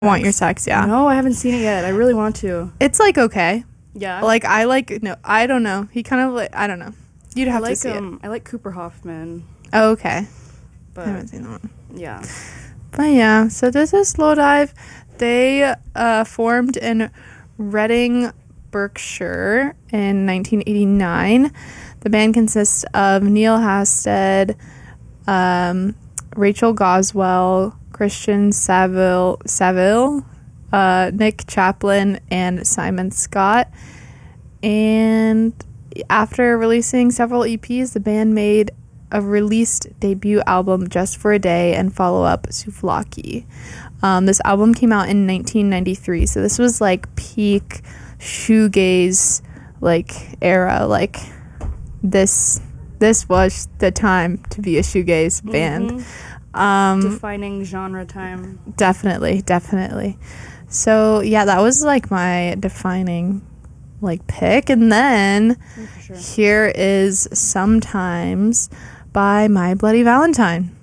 Want Your Sex, yeah. No, I haven't seen it yet. I really want to. It's like okay. Yeah. Like no, I don't know. He kind of like I don't know. You'd have to see it. I like Cooper Hoffman. Oh, okay. But I haven't seen that one. yeah. But yeah, so this is Slowdive. They formed in Reading, Berkshire in 1989. The band consists of Neil Hasted, Rachel Goswell, Christian Saville, Nick Chaplin, and Simon Scott. And after releasing several EPs, the band made a released debut album, Just for a Day, and follow-up, Souvlaki. This album came out in 1993, so this was like peak shoegaze like era. Like this was the time to be a shoegaze band. Defining genre time. Definitely. So yeah, that was like my defining like pick. And then For sure. here is Sometimes by My Bloody Valentine.